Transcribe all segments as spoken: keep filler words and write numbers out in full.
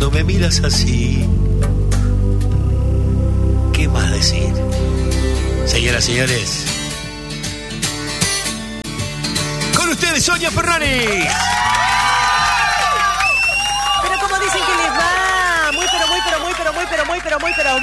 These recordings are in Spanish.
Cuando me miras así, ¿qué más decir? Señoras, señores, con ustedes Sonia Ferrari. Pero como dicen que les va, muy pero muy pero muy pero muy pero muy pero muy pero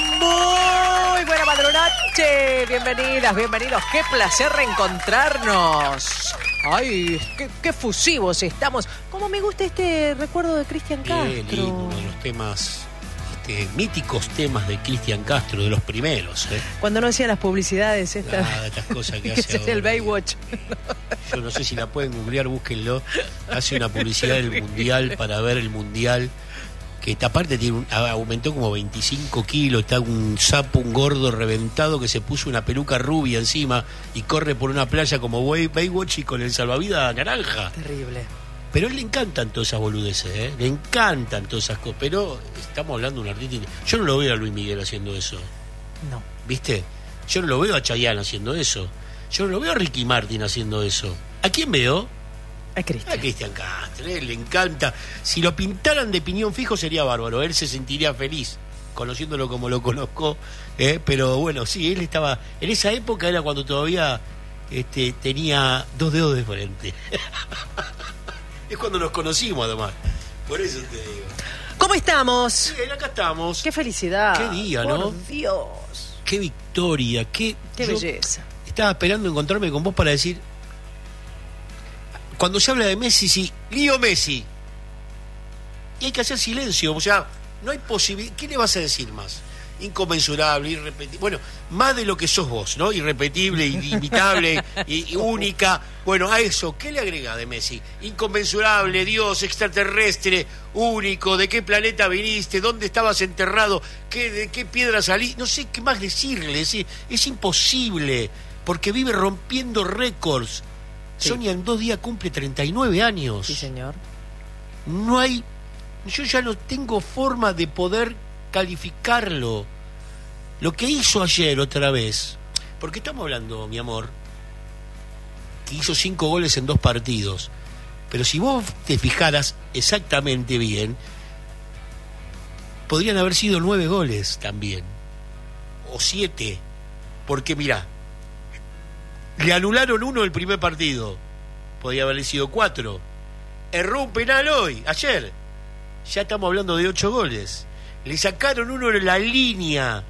muy buena madrugada-noche. Bienvenidas, bienvenidos. Qué placer reencontrarnos. Ay, qué, qué fusivos estamos. Cómo me gusta este recuerdo de Cristian Castro. Qué lindo, uno de los temas, este, míticos temas de Cristian Castro, de los primeros, ¿eh? Cuando no hacía las publicidades estas, Nada, estas cosas que que hace es el Baywatch. Yo no sé si la pueden googlear, búsquenlo. Hace una publicidad del Mundial para ver el Mundial, que esta parte tiene un, aumentó como veinticinco kilos, está un sapo, un gordo reventado que se puso una peluca rubia encima y corre por una playa como Baywatch y con el salvavidas naranja. Terrible. Pero a él le encantan todas esas boludeces, ¿eh? Le encantan todas esas cosas. Pero estamos hablando de un artista. Yo no lo veo a Luis Miguel haciendo eso. No. ¿Viste? Yo no lo veo a Chayanne haciendo eso. Yo no lo veo a Ricky Martin haciendo eso. ¿A quién veo? A Cristian. A Cristian Castro. A él le encanta. Si lo pintaran de piñón fijo sería bárbaro. Él se sentiría feliz conociéndolo como lo conozco. ¿eh? Pero bueno, sí, él estaba. En esa época era cuando todavía este, tenía dos dedos de frente. Es cuando nos conocimos, además. Por eso te digo. ¿Cómo estamos? Bien, acá estamos. Qué felicidad. Qué día, Por ¿no? Dios. Qué victoria. Qué, Qué yo belleza. Estaba esperando encontrarme con vos para decir. Cuando se habla de Messi, sí, Lío Messi. Y hay que hacer silencio. O sea, no hay posibilidad. ¿Qué le vas a decir más? Inconmensurable, irrepetible. Bueno, más de lo que sos vos, ¿no? Irrepetible, inimitable, y, y única. Bueno, a eso, ¿qué le agrega de Messi? Inconmensurable, Dios, extraterrestre, único, ¿de qué planeta viniste? ¿Dónde estabas enterrado? ¿Qué, ¿De qué piedra salí? No sé qué más decirle, es, es imposible, porque vive rompiendo récords. Sí. Sonia en dos días cumple treinta y nueve años. Sí, señor. No hay... Yo ya no tengo forma de poder calificarlo. Lo que hizo ayer otra vez, porque estamos hablando, mi amor, que hizo cinco goles en dos partidos, pero si vos te fijaras exactamente bien, podrían haber sido nueve goles también, o siete, porque mirá, le anularon uno el primer partido, podría haber sido cuatro, erró un penal hoy, ayer, ya estamos hablando de ocho goles. Le sacaron uno en la línea.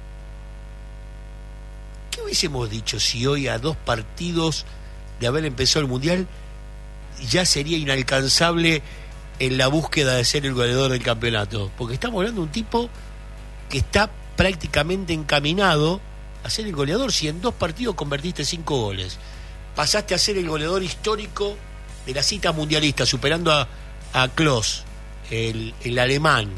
¿Qué hubiésemos dicho si hoy a dos partidos de haber empezado el Mundial ya sería inalcanzable en la búsqueda de ser el goleador del campeonato? Porque estamos hablando de un tipo que está prácticamente encaminado a ser el goleador. Si en dos partidos convertiste cinco goles, pasaste a ser el goleador histórico de la cita mundialista, superando a, a Klose, el, el alemán.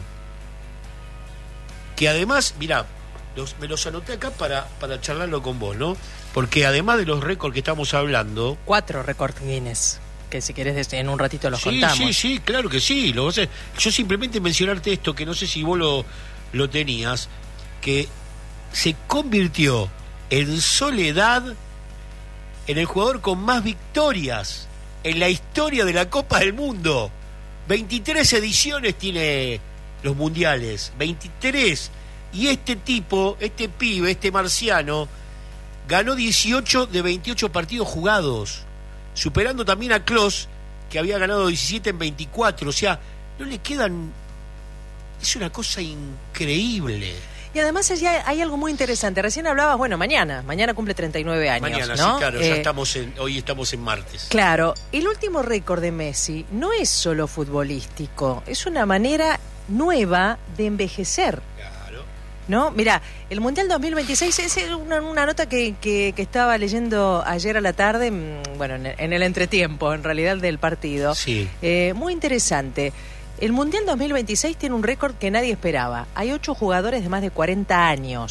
Que además, mirá, los, me los anoté acá para, para charlarlo con vos, ¿no? Porque además de los récords que estamos hablando... Cuatro récords Guinness, que si querés en un ratito los sí, contamos. Sí, sí, claro que sí. Lo, o sea, yo simplemente mencionarte esto, que no sé si vos lo, lo tenías, que se convirtió en soledad en el jugador con más victorias en la historia de la Copa del Mundo. veintitrés ediciones tiene... los mundiales, veintitrés, y este tipo, este pibe, este marciano, ganó dieciocho de veintiocho partidos jugados, superando también a Klose, que había ganado diecisiete en veinticuatro, o sea, no le quedan... Es una cosa increíble. Y además ya hay algo muy interesante, recién hablabas, bueno, mañana, mañana cumple treinta y nueve años, mañana, ¿no? sí, claro, eh, ya estamos en, hoy estamos en martes. Claro, el último récord de Messi no es solo futbolístico, es una manera nueva de envejecer. Claro. ¿No? Mirá, el Mundial dos mil veintiséis es una, una nota que, que, que estaba leyendo ayer a la tarde, bueno, en el, en el entretiempo, en realidad, del partido. Sí. Eh, muy interesante. El Mundial dos mil veintiséis tiene un récord que nadie esperaba. Hay ocho jugadores de más de cuarenta años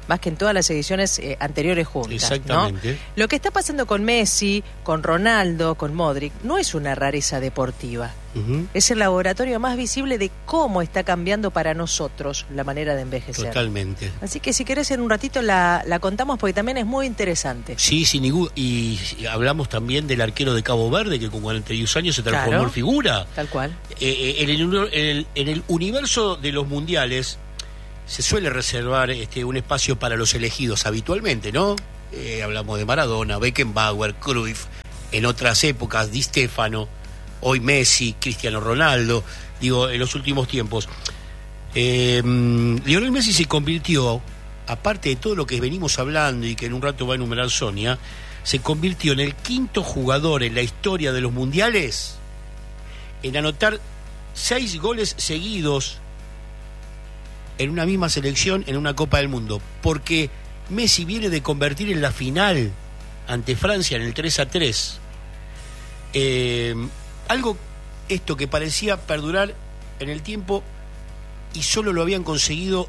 más que en todas las ediciones eh, anteriores juntas. Exactamente. ¿no? Lo que está pasando con Messi, con Ronaldo, con Modric, no es una rareza deportiva. Uh-huh. Es el laboratorio más visible de cómo está cambiando para nosotros la manera de envejecer. Totalmente. Así que si querés en un ratito la, la contamos porque también es muy interesante. Sí, sin ningún... Y hablamos también del arquero de Cabo Verde que con cuarenta y dos años se transformó claro, en figura. Tal cual. Eh, en, el, en, el, en el universo de los mundiales se suele reservar este, un espacio para los elegidos habitualmente, ¿no? Eh, hablamos de Maradona, Beckenbauer, Cruyff, en otras épocas Di Stéfano, hoy Messi, Cristiano Ronaldo, digo, en los últimos tiempos. Eh, Lionel Messi se convirtió, aparte de todo lo que venimos hablando y que en un rato va a enumerar Sonia, se convirtió en el quinto jugador en la historia de los mundiales en anotar seis goles seguidos en una misma selección en una Copa del Mundo, porque Messi viene de convertir en la final ante Francia en el tres a tres. Eh, algo, esto que parecía perdurar en el tiempo y solo lo habían conseguido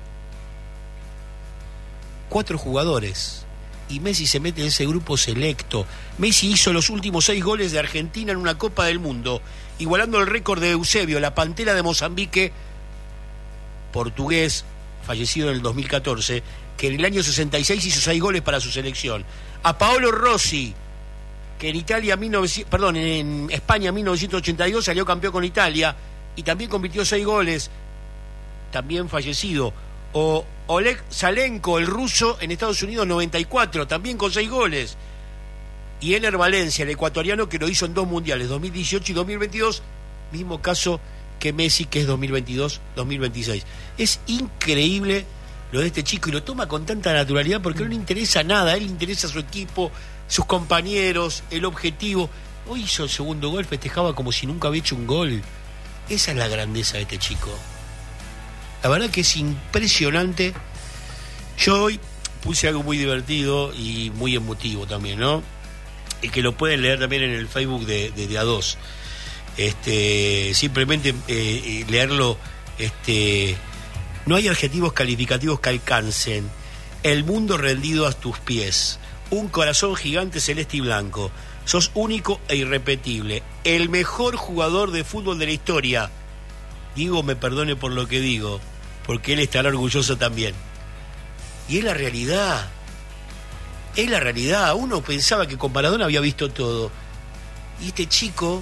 cuatro jugadores. Y Messi se mete en ese grupo selecto. Messi hizo los últimos seis goles de Argentina en una Copa del Mundo, igualando el récord de Eusebio, la Pantera de Mozambique, portugués, fallecido en el dos mil catorce, que en el año sesenta y seis hizo seis goles para su selección. A Paolo Rossi, que en Italia, perdón, en España en mil novecientos ochenta y dos salió campeón con Italia y también convirtió seis goles, también fallecido. O Oleg Salenko, el ruso, en Estados Unidos noventa y cuatro, también con seis goles. Y Ener Valencia, el ecuatoriano, que lo hizo en dos mundiales, dos mil dieciocho y dos mil veintidós, mismo caso que Messi, que es dos mil veintidós dos mil veintiséis. Es increíble lo de este chico y lo toma con tanta naturalidad porque no le interesa nada, a él le interesa su equipo, sus compañeros, el objetivo. Hoy hizo el segundo gol, festejaba como si nunca había hecho un gol. Esa es la grandeza de este chico. La verdad que es impresionante. Yo hoy puse algo muy divertido y muy emotivo también, ¿no? Y que lo pueden leer también en el Facebook de, de, de A dos. Este, simplemente eh, leerlo, este, no hay adjetivos calificativos que alcancen el mundo rendido a tus pies, un corazón gigante celeste y blanco, sos único e irrepetible, el mejor jugador de fútbol de la historia. Diego me perdone por lo que digo, porque él estará orgulloso también. Y es la realidad, es la realidad. Uno pensaba que con Maradona había visto todo, y este chico,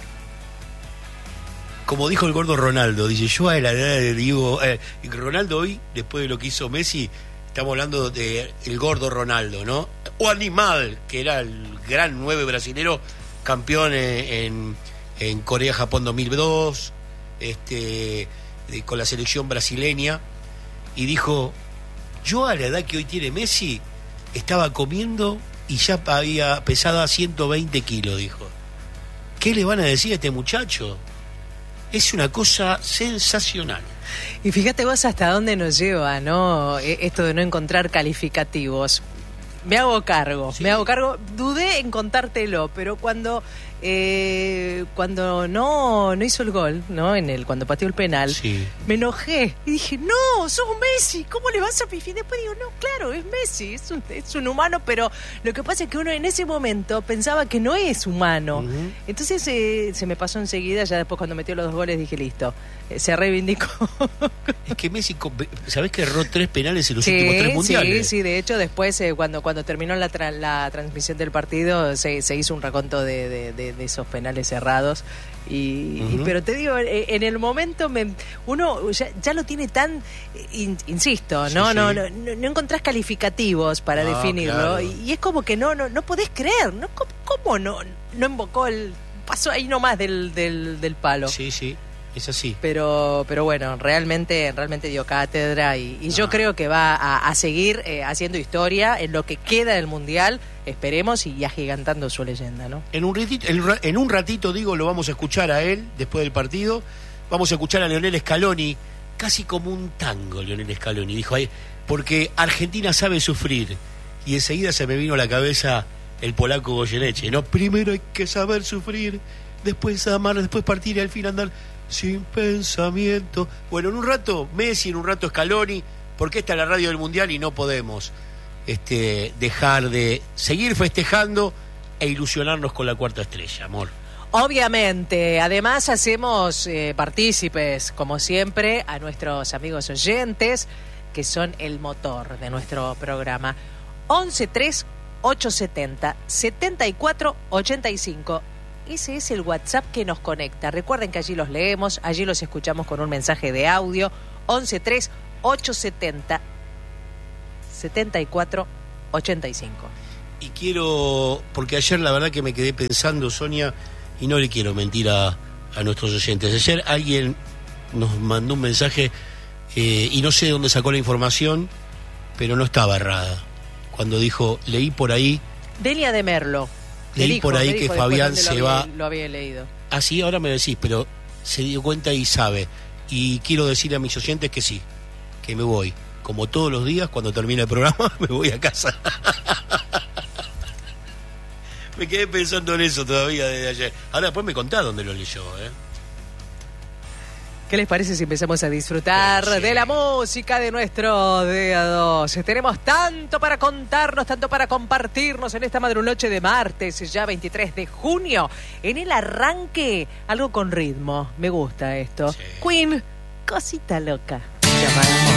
como dijo el gordo Ronaldo, dice, yo a la edad de Diego, eh, y Ronaldo hoy, después de lo que hizo Messi, estamos hablando de el gordo Ronaldo, ¿no? O Animal, que era el gran nueve brasilero, campeón en, en Corea-Japón dos mil dos, este, de, con la selección brasileña, y dijo, yo a la edad que hoy tiene Messi, estaba comiendo y ya había pesado a ciento veinte kilos, dijo. ¿Qué le van a decir a este muchacho? Es una cosa sensacional. Y fíjate vos hasta dónde nos lleva, ¿no? Esto de no encontrar calificativos. Me hago cargo, sí. me hago cargo. Dudé en contártelo, pero cuando eh, cuando no no hizo el gol, ¿no? En el cuando pateó el penal, sí. me enojé y dije, no, sos Messi, ¿cómo le vas a pifiar? Después digo, no, claro, es Messi, es un, es un humano, pero lo que pasa es que uno en ese momento pensaba que no es humano. Uh-huh. Entonces eh, se me pasó enseguida, ya después cuando metió los dos goles dije, listo, eh, se reivindicó. Es que Messi, ¿sabés que erró tres penales en los sí, últimos tres mundiales? Sí, sí, de hecho después eh, cuando cuando terminó la, tra- la transmisión del partido se, se hizo un raconto de, de, de, de esos penales errados y, uh-huh. y pero te digo, en el momento me, uno ya, ya lo tiene tan, in, insisto, ¿no? Sí, no, sí. no no no encontrás calificativos para no, definirlo claro. y, y es como que no no no podés creer, ¿no? ¿Cómo, cómo no no invocó el paso ahí nomás del del, del palo? Sí, sí. Es así. Pero pero bueno, realmente realmente dio cátedra y, y yo ah. creo que va a, a seguir eh, haciendo historia en lo que queda del Mundial, esperemos, y agigantando su leyenda, ¿no? En un ratito, en un ratito, digo, lo vamos a escuchar a él después del partido. Vamos a escuchar a Lionel Scaloni, casi como un tango, Lionel Scaloni. Dijo ahí, porque Argentina sabe sufrir. Y enseguida se me vino a la cabeza el polaco Goyeneche, ¿no? Primero hay que saber sufrir, después amar, después partir y al fin andar sin pensamiento. Bueno, en un rato Messi, en un rato Scaloni, porque esta es la radio del Mundial y no podemos este, dejar de seguir festejando e ilusionarnos con la cuarta estrella, amor. Obviamente, además hacemos eh, partícipes, como siempre, a nuestros amigos oyentes, que son el motor de nuestro programa. once tres ocho setenta setenta y cuatro ochenta y cinco. Ese es el WhatsApp que nos conecta. Recuerden que allí los leemos, allí los escuchamos con un mensaje de audio. once tres ocho setenta setenta y cuatro ochenta y cinco. Y quiero, porque ayer la verdad que me quedé pensando, Sonia, y no le quiero mentir a, a nuestros oyentes. Ayer alguien nos mandó un mensaje eh, y no sé de dónde sacó la información, pero no estaba errada. Cuando dijo, leí por ahí... Delia de Merlo. Leí dijo, por ahí que Fabián se lo va... Había, lo había leído. Ah, sí, ahora me decís, pero se dio cuenta y sabe. Y quiero decirle a mis oyentes que sí, que me voy. Como todos los días, cuando termine el programa, me voy a casa. Me quedé pensando en eso todavía desde ayer. Ahora después me contá dónde lo leyó, ¿eh? ¿Qué les parece si empezamos a disfrutar Bueno, sí. de la música de nuestro día dos? Tenemos tanto para contarnos, tanto para compartirnos en esta madrunoche de martes, ya veintitrés de junio. En el arranque, algo con ritmo. Me gusta esto. Sí. Queen, cosita loca. Llamada.